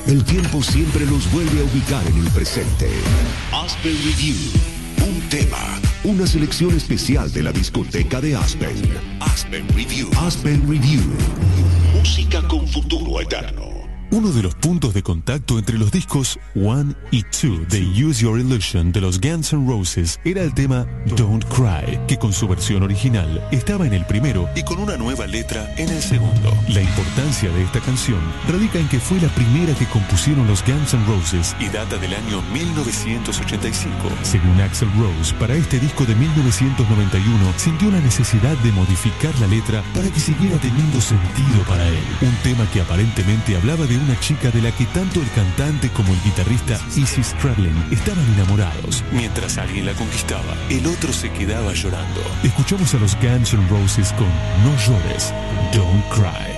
El tiempo siempre los vuelve a ubicar en el presente. Aspen Review. Un tema. Una selección especial de la discoteca de Aspen. Aspen Review. Aspen Review. Música con futuro eterno. Uno de los puntos de contacto entre los discos One y Two de Use Your Illusion de los Guns N' Roses era el tema Don't Cry, que con su versión original estaba en el primero y con una nueva letra en el segundo. La importancia de esta canción radica en que fue la primera que compusieron los Guns N' Roses y data del año 1985. Según Axl Rose, para este disco de 1991 sintió la necesidad de modificar la letra para que siguiera teniendo sentido para él. Un tema que aparentemente hablaba de una chica de la que tanto el cantante como el guitarrista Izzy Stradlin estaban enamorados. Mientras alguien la conquistaba, el otro se quedaba llorando. Escuchamos a los Guns N' Roses con No llores, Don't Cry.